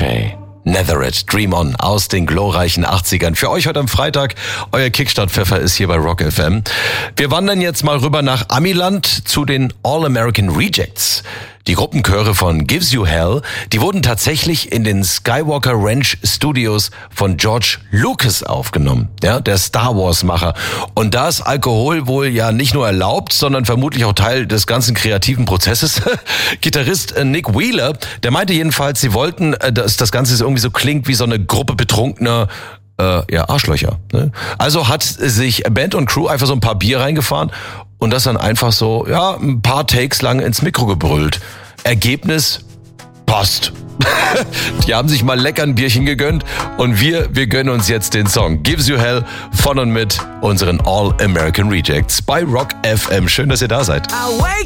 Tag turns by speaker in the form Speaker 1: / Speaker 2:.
Speaker 1: Shay. Netherite, Dream On aus den glorreichen 80ern. Für euch heute am Freitag, euer Kickstart-Pfeffer ist hier bei Rock FM. Wir wandern jetzt mal rüber nach Amiland zu den All-American Rejects. Die Gruppenchöre von Gives You Hell, die wurden tatsächlich in den Skywalker Ranch Studios von George Lucas aufgenommen, ja, der Star Wars-Macher. Und da ist Alkohol wohl ja nicht nur erlaubt, sondern vermutlich auch Teil des ganzen kreativen Prozesses. Gitarrist Nick Wheeler, der meinte jedenfalls, sie wollten, dass das Ganze irgendwie so klingt wie so eine Gruppe betrunkener Arschlöcher. Ne? Also hat sich Band und Crew einfach so ein paar Bier reingefahren und das dann einfach so, ein paar Takes lang ins Mikro gebrüllt. Ergebnis passt. Die haben sich mal lecker ein Bierchen gegönnt und wir gönnen uns jetzt den Song Gives You Hell von und mit unseren All American Rejects bei Rock FM. Schön, dass ihr da seid.